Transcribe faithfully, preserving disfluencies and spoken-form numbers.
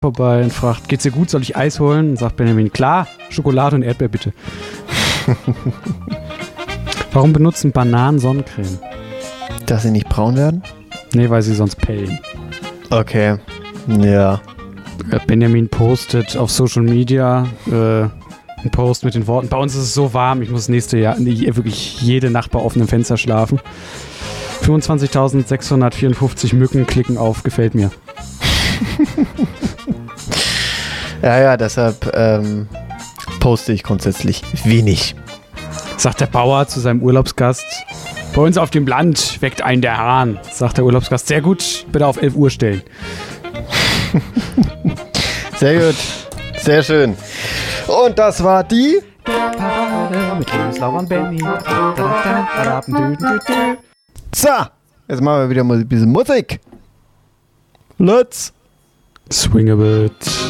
vorbei und fragt, geht's dir gut, soll ich Eis holen? Und sagt Benjamin, klar, Schokolade und Erdbeer bitte. Warum benutzen Bananen Sonnencreme? Dass sie nicht braun werden? Nee, weil sie sonst pellen. Okay, ja. Benjamin postet auf Social Media äh, einen Post mit den Worten, bei uns ist es so warm, ich muss das nächste Jahr wirklich jede Nacht bei offenem Fenster schlafen. fünfundzwanzigtausendsechshundertvierundfünfzig Mücken klicken auf, gefällt mir. Ja, ja, deshalb ähm, poste ich grundsätzlich wenig. Sagt der Bauer zu seinem Urlaubsgast, bei uns auf dem Land weckt einen der Hahn. Sagt der Urlaubsgast, sehr gut, bitte auf elf Uhr stellen. Sehr gut, sehr schön. Und das war die Parade mit Linus, Laura und Benny. So, jetzt machen wir wieder mal ein bisschen Musik. Let's swing a bit.